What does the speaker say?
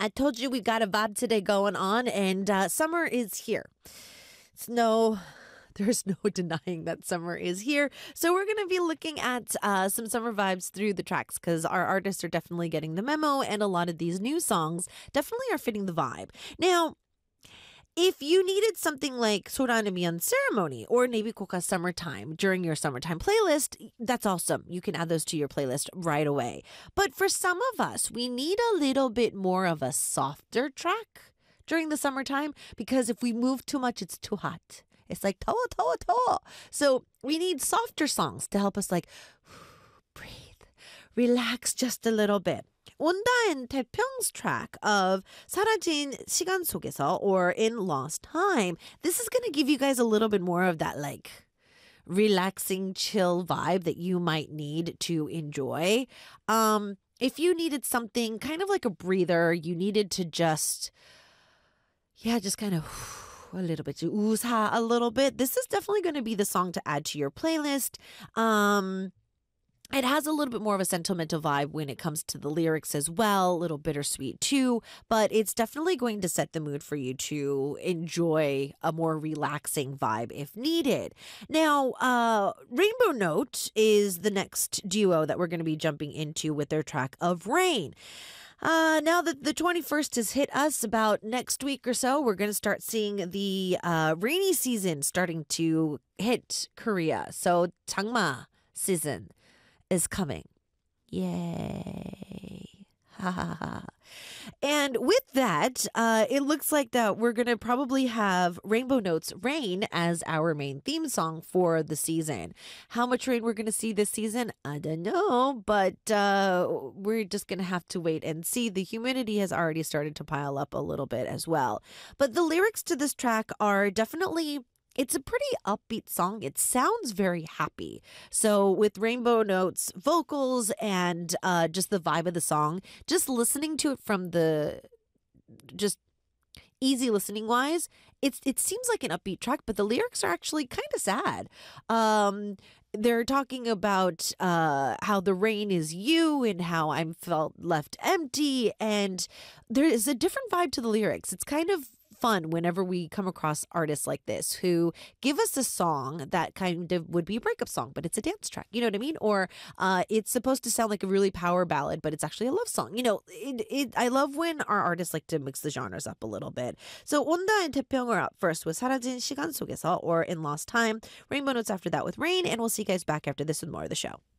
I told you we've got a vibe today going on, and summer is here. It's no, there's no denying that summer is here. So we're going to be looking at some summer vibes through the tracks because our artists are definitely getting the memo, and a lot of these new songs definitely are fitting the vibe. Now, if you needed something like 소라는 ceremony or Nebikoka summertime during your summertime playlist, that's awesome. You can add those to your playlist right away. But for some of us, we need a little bit more of a softer track during the summertime because if we move too much, it's too hot. It's like 더워 더워 더워. So we need softer songs to help us like breathe, relax just a little bit. 온다 and Taepyeong's track of 사라진 시간 속에서 or in lost time. This is going to give you guys a little bit more of that like relaxing, chill vibe that you might need to enjoy. If you needed something kind of like a breather, you needed to just kind of a little bit, 우사 a little bit. This is definitely going to be the song to add to your playlist. It has a little bit more of a sentimental vibe when it comes to the lyrics as well, a little bittersweet too, but it's definitely going to set the mood for you to enjoy a more relaxing vibe if needed. Now, Rainbow Note is the next duo that we're going to be jumping into with their track of Rain. Now that the 21st has hit us about next week or so, we're going to start seeing the rainy season starting to hit Korea. So 장마 season is coming. Yay. Ha ha ha. And with that, it looks like that we're going to probably have Rainbow Note's Rain as our main theme song for the season. How much rain we're going to see this season, I don't know, but we're just going to have to wait and see. The humidity has already started to pile up a little bit as well. But the lyrics to this track are definitely... It's a pretty upbeat song. It sounds very happy. So with Rainbow Note's vocals and just the vibe of the song, just listening to it from the just easy listening wise, it seems like an upbeat track, but the lyrics are actually kind of sad. They're talking about how the rain is you and how I'm felt left empty, and there is a different vibe to the lyrics. It's kind of fun whenever we come across artists like this who give us a song that kind of would be a breakup song, but it's a dance track. You know what I mean? Or it's supposed to sound like a really power ballad, but it's actually a love song. You know, I love when our artists like to mix the genres up a little bit. So 온다 and Taepyeong are up first with 사라진 시간 속에서 or in lost time. Rainbow Notes after that with Rain, and we'll see you guys back after this with more of the show.